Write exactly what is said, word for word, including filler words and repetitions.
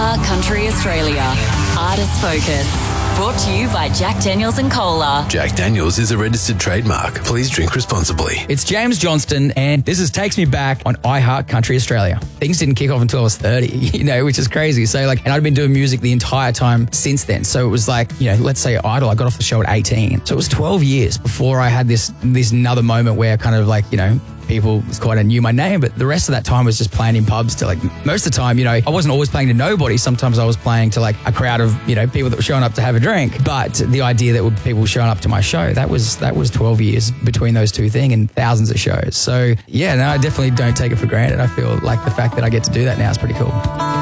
iHeart Country Australia. Artist Focus. Brought to you by Jack Daniels and Cola. Jack Daniels is a registered trademark. Please drink responsibly. It's James Johnston, and this is Takes Me Back on iHeart Country Australia. Things didn't kick off until I was thirty, you know, which is crazy. So, like, and I'd been doing music the entire time since then. So it was like, you know, let's say Idol, I got off the show at eighteen. So it was twelve years before I had this, this another moment where kind of like, you know, people kind of knew my name, but the rest of that time was just playing in pubs to like, most of the time, you know, I wasn't always playing to nobody. Sometimes I was playing to like a crowd of, you know, people that were showing up to have a drink. But the idea that would people showing up to my show, that was, that was twelve years between those two things and thousands of shows. So yeah, no, I definitely don't take it for granted. I feel like the fact that I get to do that now is pretty cool.